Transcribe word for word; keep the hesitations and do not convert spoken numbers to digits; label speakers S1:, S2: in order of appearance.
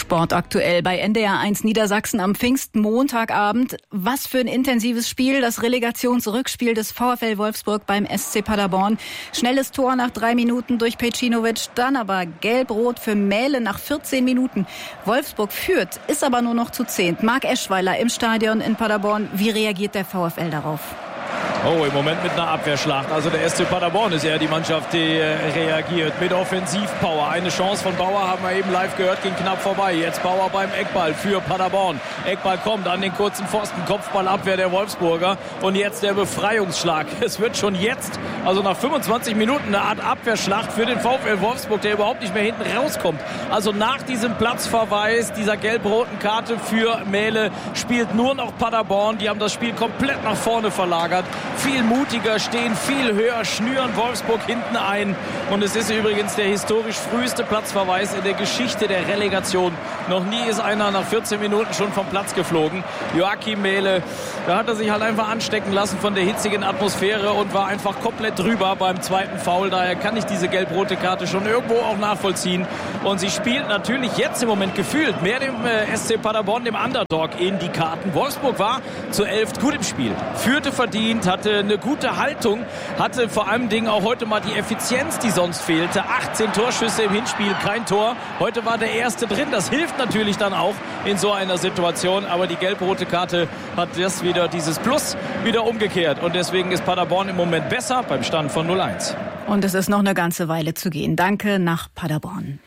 S1: Sport aktuell bei N D R eins Niedersachsen am Pfingstmontagabend. Was für ein intensives Spiel, das Relegationsrückspiel des VfL Wolfsburg beim S C Paderborn. Schnelles Tor nach drei Minuten durch Pejcinovic, dann aber gelb-rot für Mähle nach vierzehn Minuten. Wolfsburg führt, ist aber nur noch zu zehnt. Marc Eschweiler im Stadion in Paderborn. Wie reagiert der VfL darauf?
S2: Oh, im Moment mit einer Abwehrschlacht. Also der S C Paderborn ist eher die Mannschaft, die äh, reagiert. Mit Offensivpower. Eine Chance von Bauer haben wir eben live gehört, ging knapp vorbei. Jetzt Bauer beim Eckball für Paderborn. Eckball kommt an den kurzen Pfosten. Kopfballabwehr der Wolfsburger. Und jetzt der Befreiungsschlag. Es wird schon jetzt, also nach fünfundzwanzig Minuten, eine Art Abwehrschlacht für den VfL Wolfsburg, der überhaupt nicht mehr hinten rauskommt. Also nach diesem Platzverweis, dieser gelb-roten Karte für Mähle, spielt nur noch Paderborn. Die haben das Spiel komplett nach vorne verlagert. Viel mutiger, stehen viel höher, schnüren Wolfsburg hinten ein. Und es ist übrigens der historisch früheste Platzverweis in der Geschichte der Relegation. Noch nie ist einer nach vierzehn Minuten schon vom Platz geflogen. Joachim Mähle, da hat er sich halt einfach anstecken lassen von der hitzigen Atmosphäre und war einfach komplett drüber beim zweiten Foul. Daher kann ich diese gelb-rote Karte schon irgendwo auch nachvollziehen. Und sie spielt natürlich jetzt im Moment gefühlt mehr dem äh, S C Paderborn, dem Underdog, in die Karten. Wolfsburg war zu elf gut im Spiel, führte verdient, hatte eine gute Haltung, hatte vor allem Dingen auch heute mal die Effizienz, die sonst fehlte. achtzehn Torschüsse im Hinspiel, kein Tor. Heute war der erste drin. Das hilft natürlich dann auch in so einer Situation. Aber die gelb-rote Karte hat das wieder, dieses Plus wieder umgekehrt. Und deswegen ist Paderborn im Moment besser beim Stand von null eins.
S1: Und es ist noch eine ganze Weile zu gehen. Danke nach Paderborn.